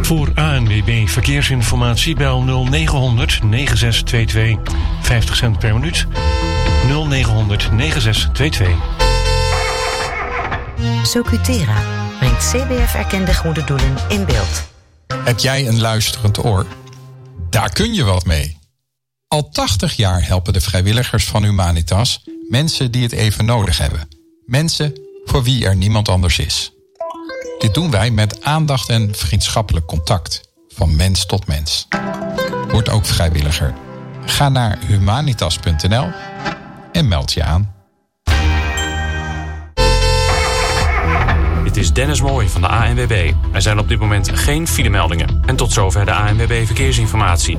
Voor ANWB Verkeersinformatie bel 0900 9622. 50 cent per minuut. 0900 9622. Socutera brengt CBF-erkende goede doelen in beeld. Heb jij een luisterend oor? Daar kun je wat mee. Al 80 jaar helpen de vrijwilligers van Humanitas mensen die het even nodig hebben. Mensen voor wie er niemand anders is. Dit doen wij met aandacht en vriendschappelijk contact. Van mens tot mens. Word ook vrijwilliger. Ga naar humanitas.nl en meld je aan. Dit is Dennis Mooij van de ANWB. Er zijn op dit moment geen filemeldingen. En tot zover de ANWB Verkeersinformatie.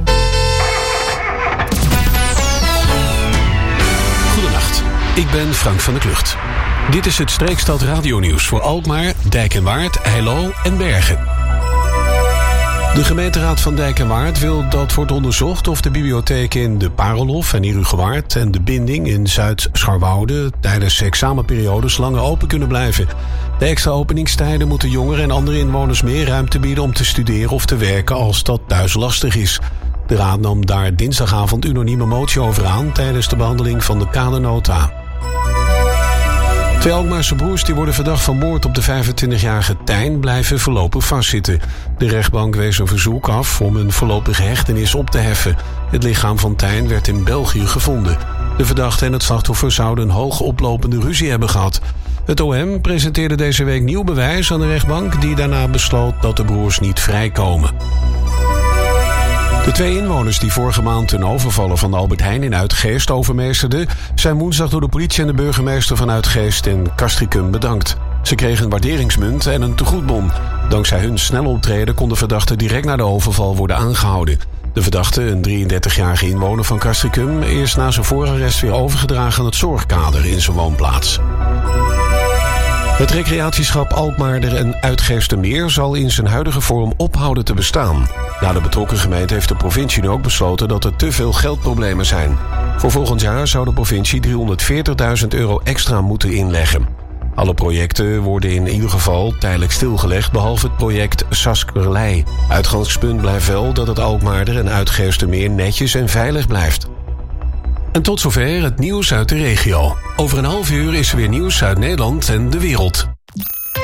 Goedenacht, ik ben Frank van der Klucht. Dit is het Streekstad radionieuws voor Alkmaar, Dijk en Waard, Heilo en Bergen. De gemeenteraad van Dijk en Waard wil dat wordt onderzocht of de bibliotheek in de Parelhof en Herugewaard en de Binding in Zuid-Scharwoude tijdens examenperiodes langer open kunnen blijven. De extra openingstijden moeten jongeren en andere inwoners meer ruimte bieden om te studeren of te werken als dat thuis lastig is. De raad nam daar dinsdagavond unanieme motie over aan tijdens de behandeling van de kadernota. 2 Alkmaarse broers die worden verdacht van moord op de 25-jarige Tijn blijven voorlopig vastzitten. De rechtbank wees een verzoek af om een voorlopige hechtenis op te heffen. Het lichaam van Tijn werd in België gevonden. De verdachte en het slachtoffer zouden een hoog oplopende ruzie hebben gehad. Het OM presenteerde deze week nieuw bewijs aan de rechtbank die daarna besloot dat de broers niet vrijkomen. De 2 inwoners die vorige maand een overvaller van de Albert Heijn in Uitgeest overmeesterden, zijn woensdag door de politie en de burgemeester van Uitgeest in Castricum bedankt. Ze kregen een waarderingsmunt en een tegoedbon. Dankzij hun snel optreden kon de verdachte direct na de overval worden aangehouden. De verdachte, een 33-jarige inwoner van Castricum, is na zijn voorarrest weer overgedragen aan het zorgkader in zijn woonplaats. Het recreatieschap Alkmaarder en Uitgeestermeer zal in zijn huidige vorm ophouden te bestaan. Na de betrokken gemeente heeft de provincie nu ook besloten dat er te veel geldproblemen zijn. Voor volgend jaar zou de provincie €340.000 extra moeten inleggen. Alle projecten worden in ieder geval tijdelijk stilgelegd, behalve het project Saskerlei. Uitgangspunt blijft wel dat het Alkmaarder en Uitgeestermeer netjes en veilig blijft. En tot zover het nieuws uit de regio. Over een half uur is er weer nieuws uit Nederland en de wereld.